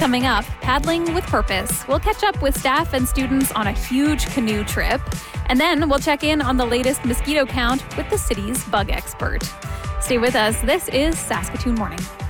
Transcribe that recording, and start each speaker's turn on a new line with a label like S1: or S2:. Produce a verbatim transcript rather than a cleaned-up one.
S1: Coming up, Paddling with Purpose. We'll catch up with staff and students on a huge canoe trip. And then we'll check in on the latest mosquito count with the city's bug expert. Stay with us. This is Saskatoon Morning.